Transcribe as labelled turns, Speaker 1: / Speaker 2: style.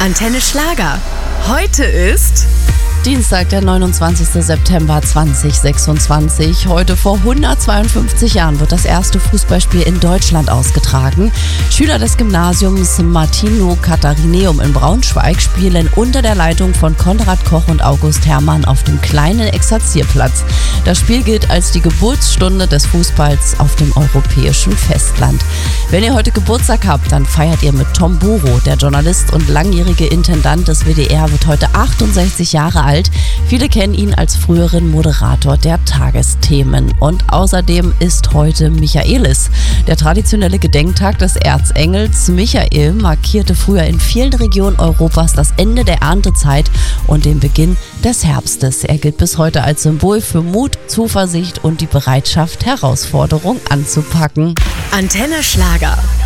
Speaker 1: Antenne Schlager. Heute ist
Speaker 2: Dienstag, der 29. September 2026. Heute vor 152 Jahren wird das erste Fußballspiel in Deutschland ausgetragen. Schüler des Gymnasiums Martino Katharineum in Braunschweig spielen unter der Leitung von Konrad Koch und August Herrmann auf dem kleinen Exerzierplatz. Das Spiel gilt als die Geburtsstunde des Fußballs auf dem europäischen Festland. Wenn ihr heute Geburtstag habt, dann feiert ihr mit Tom Buro. Der Journalist und langjährige Intendant des WDR wird heute 68 Jahre alt. Viele kennen ihn als früheren Moderator der Tagesthemen. Und außerdem ist heute Michaelis. Der traditionelle Gedenktag des Erzengels Michael markierte früher in vielen Regionen Europas das Ende der Erntezeit und den Beginn des Herbstes. Er gilt bis heute als Symbol für Mut, Zuversicht und die Bereitschaft, Herausforderungen anzupacken.
Speaker 1: Antenne Schlager.